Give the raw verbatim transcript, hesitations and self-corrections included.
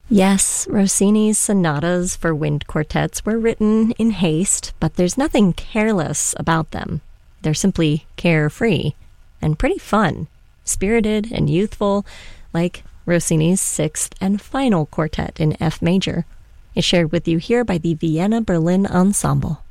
Yes, Rossini's sonatas for wind quartets were written in haste, but there's nothing careless about them. They're simply carefree and pretty fun, spirited and youthful, like Rossini's sixth and final quartet in F major. It's shared with you here by the Vienna Berlin Ensemble.